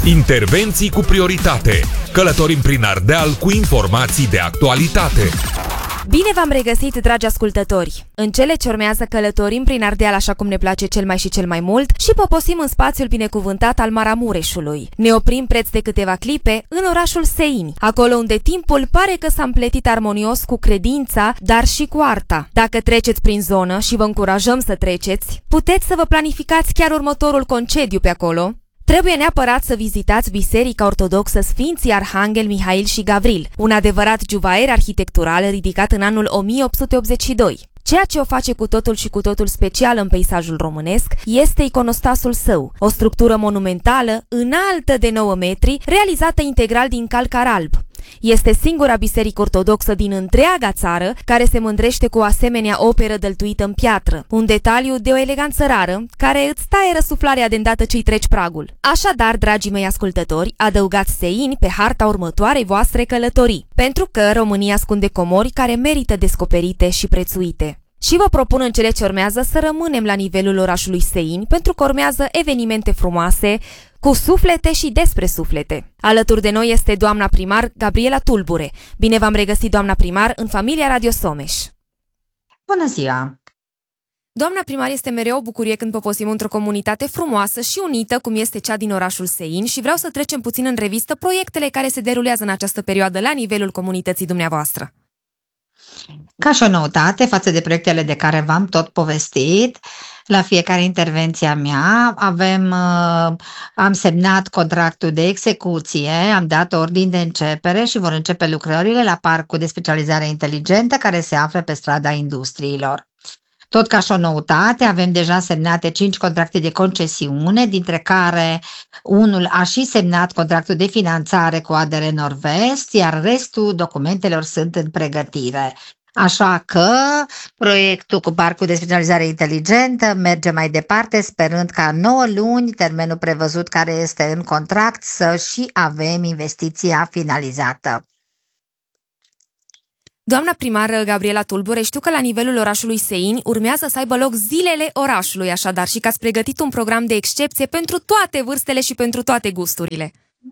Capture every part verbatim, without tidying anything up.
Intervenții cu prioritate. Călătorim prin Ardeal cu informații de actualitate. Bine v-am regăsit, dragi ascultători! În cele ce urmează călătorim prin Ardeal așa cum ne place cel mai și cel mai mult și poposim în spațiul binecuvântat al Maramureșului. Ne oprim preț de câteva clipe în orașul Seini, acolo unde timpul pare că s-a împletit armonios cu credința, dar și cu arta. Dacă treceți prin zonă și vă încurajăm să treceți, puteți să vă planificați chiar următorul concediu pe acolo. Trebuie neapărat să vizitați Biserica Ortodoxă Sfinții Arhanghel Mihail și Gavril, un adevărat juvaer arhitectural ridicat în anul o mie opt sute optzeci și doi. Ceea ce o face cu totul și cu totul special în peisajul românesc este iconostasul său, o structură monumentală, înaltă de nouă metri, realizată integral din calcar alb. Este singura biserică ortodoxă din întreaga țară care se mândrește cu o asemenea operă dăltuită în piatră, un detaliu de o eleganță rară, care îți taie răsuflarea de îndată ce-i treci pragul. Așadar, dragii mei ascultători, adăugați Seini pe harta următoarei voastre călătorii, pentru că România ascunde comori care merită descoperite și prețuite. Și vă propun în cele ce urmează să rămânem la nivelul orașului Seini, pentru că urmează evenimente frumoase, cu suflete și despre suflete. Alături de noi este doamna primar Gabriela Tulbure. Bine v-am regăsit, doamna primar, în familia Radio Someș. Bună ziua! Doamna primar, este mereu o bucurie când poposim într-o comunitate frumoasă și unită, cum este cea din orașul Seini, și vreau să trecem puțin în revistă proiectele care se derulează în această perioadă la nivelul comunității dumneavoastră. Ca și o noutate față de proiectele de care v-am tot povestit, la fiecare intervenție a mea avem, uh, am semnat contractul de execuție, am dat ordin de începere și vor începe lucrările la parcul de specializare inteligentă care se află pe strada Industriilor. Tot ca și o noutate, avem deja semnate cinci contracte de concesiune, dintre care unul a și semnat contractul de finanțare cu A D R Nord-Vest, iar restul documentelor sunt în pregătire. Așa că proiectul cu parcul de specializare inteligentă merge mai departe, sperând ca nouă luni, termenul prevăzut care este în contract, să și avem investiția finalizată. Doamna primară Gabriela Tulbure, știu că la nivelul orașului Seini urmează să aibă loc zilele orașului, așadar, și că ați pregătit un program de excepție pentru toate vârstele și pentru toate gusturile.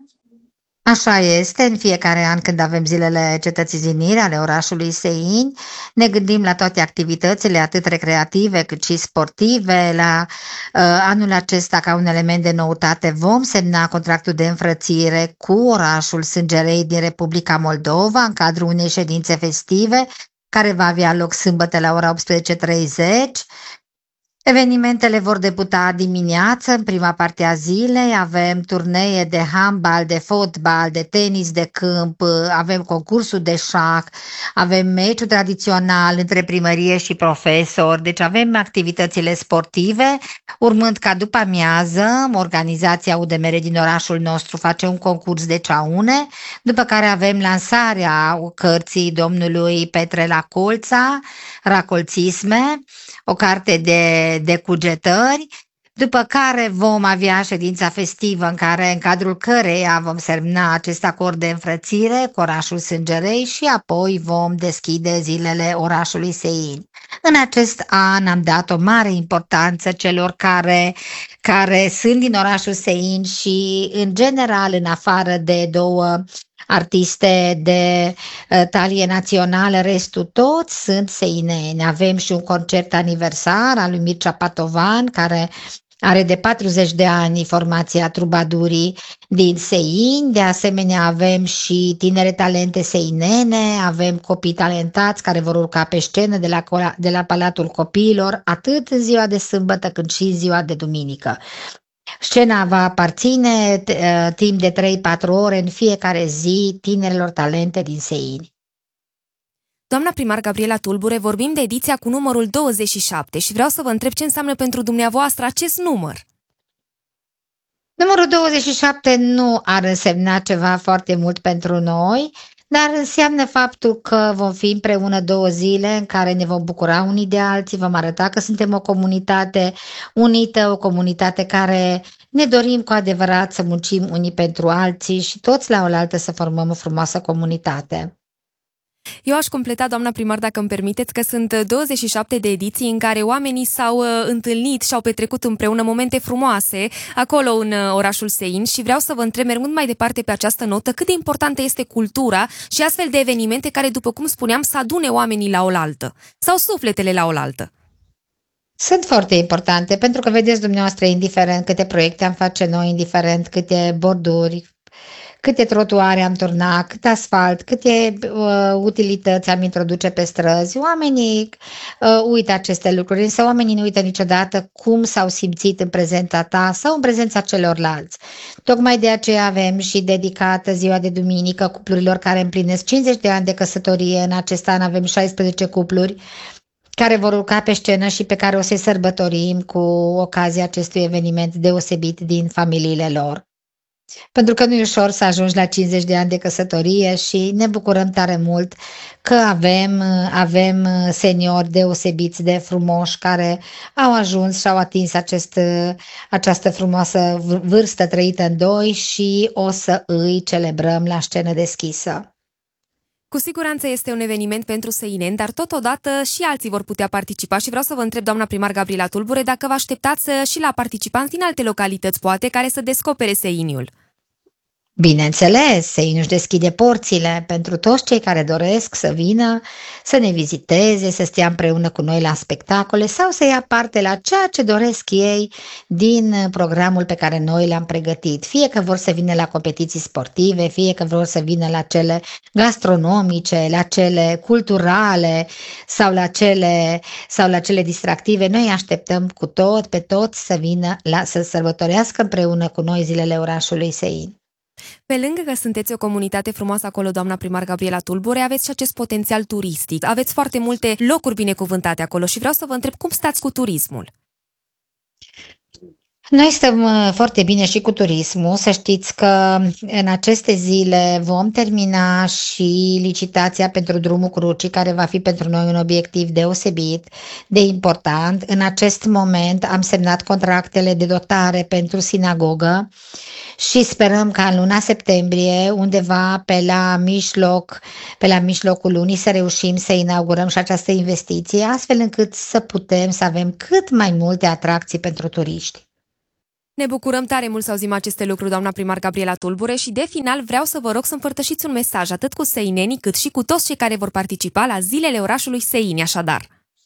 Așa este, în fiecare an când avem zilele cetățenire ale orașului Seini, ne gândim la toate activitățile, atât recreative cât și sportive. La uh, anul acesta, ca un element de noutate, vom semna contractul de înfrățire cu orașul Sângerei din Republica Moldova în cadrul unei ședințe festive care va avea loc sâmbătă la ora optsprezece și treizeci. Evenimentele vor debuta dimineață, în prima parte a zilei, avem turnee de handbal, de fotbal, de tenis de câmp, avem concursul de șah, avem meciul tradițional între primărie și profesori, deci avem activitățile sportive, urmând ca după amiază, organizația U D M R din orașul nostru face un concurs de ceaune, după care avem lansarea cărții domnului Petre Lacolța, Racolțisme, o carte de, de cugetări, după care vom avea ședința festivă în care, în cadrul căreia vom semna acest acord de înfrățire cu orașul Sângerei și apoi vom deschide zilele orașului Seini. În acest an am dat o mare importanță celor care, care sunt din orașul Seini și, în general, în afară de două artiste de uh, talie națională, restul toți sunt seineni. Avem și un concert aniversar al lui Mircea Patovan, care are de patruzeci de ani formația Trubadurii din Seini. De asemenea, avem și tinere talente seinene, avem copii talentați care vor urca pe scenă de la, de la Palatul Copiilor, atât în ziua de sâmbătă cât și în ziua de duminică. Scena va aparține uh, timp de trei patru ore în fiecare zi tinerilor talente din Seini. Doamna primar Gabriela Tulbure, vorbim de ediția cu numărul douăzeci și șapte și vreau să vă întreb ce înseamnă pentru dumneavoastră acest număr. Numărul douăzeci și șapte nu ar însemna ceva foarte mult pentru noi, dar înseamnă faptul că vom fi împreună două zile în care ne vom bucura unii de alții, vom arăta că suntem o comunitate unită, o comunitate care ne dorim cu adevărat să muncim unii pentru alții și toți la oaltă să formăm o frumoasă comunitate. Eu aș completa, doamna primar, dacă îmi permiteți, că sunt douăzeci și șapte de ediții în care oamenii s-au uh, întâlnit și au petrecut împreună momente frumoase acolo în uh, orașul Sein și vreau să vă întreb, mergând mai departe pe această notă, cât de importantă este cultura și astfel de evenimente care, după cum spuneam, să adune oamenii la oaltă sau sufletele la oaltă. Sunt foarte importante, pentru că vedeți dumneavoastră, indiferent câte proiecte am face noi, indiferent câte borduri, câte trotuare am turnat, cât asfalt, câte uh, utilități am introduce pe străzi, oamenii uh, uită aceste lucruri, însă oamenii nu uită niciodată cum s-au simțit în prezența ta sau în prezența celorlalți. Tocmai de aceea avem și dedicată ziua de duminică cuplurilor care împlinesc cincizeci de ani de căsătorie. În acest an avem șaisprezece cupluri care vor urca pe scenă și pe care o să-i sărbătorim cu ocazia acestui eveniment deosebit din familiile lor. Pentru că nu e ușor să ajungi la cincizeci de ani de căsătorie și ne bucurăm tare mult că avem, avem seniori deosebiți de frumoși care au ajuns și au atins acest, această frumoasă vârstă trăită în doi și o să îi celebrăm la scenă deschisă. Cu siguranță este un eveniment pentru seineni, dar totodată și alții vor putea participa și vreau să vă întreb, doamna primar Gabriela Tulbure, dacă vă așteptați și la participanți din alte localități, poate, care să descopere Seiniul. Bineînțeles, Sein își deschide porțile pentru toți cei care doresc să vină, să ne viziteze, să stea împreună cu noi la spectacole sau să ia parte la ceea ce doresc ei din programul pe care noi l-am pregătit. Fie că vor să vină la competiții sportive, fie că vor să vină la cele gastronomice, la cele culturale sau la cele, sau la cele distractive. Noi așteptăm cu tot, pe toți să vină la, să sărbătorească împreună cu noi zilele orașului Sein. Pe lângă că sunteți o comunitate frumoasă acolo, doamna primar Gabriela Tulbure, aveți și acest potențial turistic. Aveți foarte multe locuri binecuvântate acolo și vreau să vă întreb cum stați cu turismul. Noi stăm foarte bine și cu turismul. Să știți că în aceste zile vom termina și licitația pentru drumul Crucii, care va fi pentru noi un obiectiv deosebit de important. În acest moment am semnat contractele de dotare pentru sinagogă și sperăm ca în luna septembrie, undeva pe la mijloc, pe la mijlocul lunii, să reușim să inaugurăm și această investiție, astfel încât să putem să avem cât mai multe atracții pentru turiști. Ne bucurăm tare mult să auzim aceste lucruri, doamna primar Gabriela Tulbure, și de final vreau să vă rog să împărtășiți un mesaj atât cu seinenii cât și cu toți cei care vor participa la zilele orașului Sein, așadar.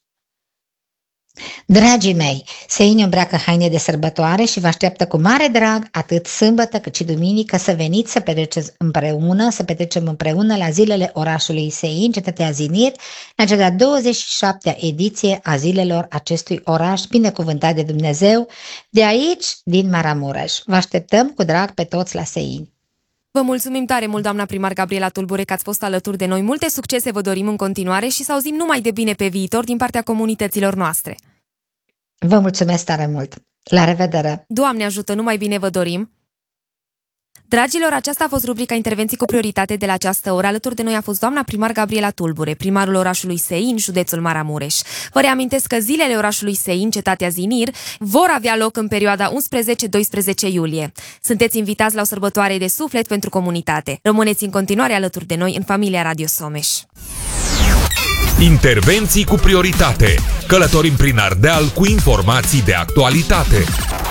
Dragii mei, Sein îmbracă haine de sărbătoare și vă așteaptă cu mare drag atât sâmbătă cât și duminică să veniți să petreceți împreună, să petrecem împreună la zilele orașului Sein, cetatea Zinir, la cea de-a douăzeci și șaptea ediție a zilelor acestui oraș binecuvântat de Dumnezeu, de aici, din Maramureș. Vă așteptăm cu drag pe toți la Sein. Vă mulțumim tare mult, doamna primar Gabriela Tulbure, că ați fost alături de noi. Multe succese vă dorim în continuare și să auzim numai de bine pe viitor din partea comunităților noastre. Vă mulțumesc tare mult! La revedere! Doamne ajută, numai bine vă dorim! Dragilor, aceasta a fost rubrica Intervenții cu prioritate de la această oră. Alături de noi a fost doamna primar Gabriela Tulbure, primarul orașului Sein, județul Maramureș. Vă reamintesc că zilele orașului Sein, cetatea Zinir, vor avea loc în perioada unsprezece doisprezece iulie. Sunteți invitați la o sărbătoare de suflet pentru comunitate. Rămâneți în continuare alături de noi în familia Radio Someș. Intervenții cu prioritate. Călătorim prin Ardeal cu informații de actualitate.